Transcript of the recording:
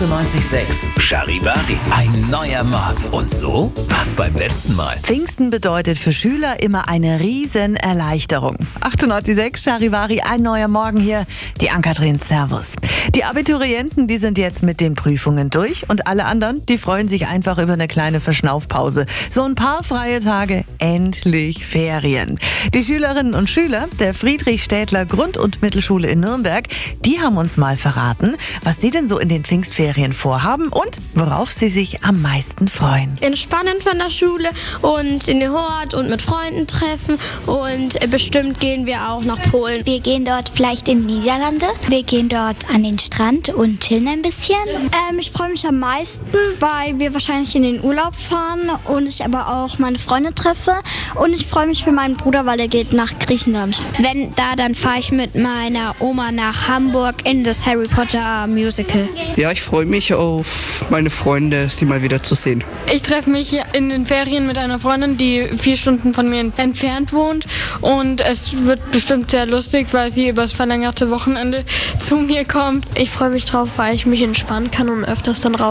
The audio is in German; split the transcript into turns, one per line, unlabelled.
98,6. Charivari. Ein neuer Morgen. Und so war's beim letzten Mal.
Pfingsten bedeutet für Schüler immer eine riesen Erleichterung. 98,6 Charivari, ein neuer Morgen hier. Die Ann-Kathrin, servus. Die Abiturienten, die sind jetzt mit den Prüfungen durch und alle anderen, die freuen sich einfach über eine kleine Verschnaufpause. So ein paar freie Tage, endlich Ferien. Die Schülerinnen und Schüler der Friedrich-Städtler Grund- und Mittelschule in Nürnberg, die haben uns mal verraten, was sie denn so in den Pfingstferien vorhaben und worauf sie sich am meisten freuen.
Entspannen von der Schule und in den Hort und mit Freunden treffen und bestimmt gehen wir auch nach Polen.
Wir gehen dort vielleicht in die Niederlande. Wir gehen dort an den Strand und chillen ein bisschen.
Ich freue mich am meisten, weil wir wahrscheinlich in den Urlaub fahren und ich aber auch meine Freunde treffe. Und ich freue mich für meinen Bruder, weil er geht nach Griechenland.
Wenn da, dann fahre ich mit meiner Oma nach Hamburg in das Harry Potter Musical.
Ja, ich freue mich auf meine Freunde, sie mal wieder zu sehen.
Ich treffe mich in den Ferien mit einer Freundin, die 4 Stunden von mir entfernt wohnt. Und es wird bestimmt sehr lustig, weil sie übers verlängerte Wochenende zu mir kommt.
Ich freue mich drauf, weil ich mich entspannen kann und öfters dann raus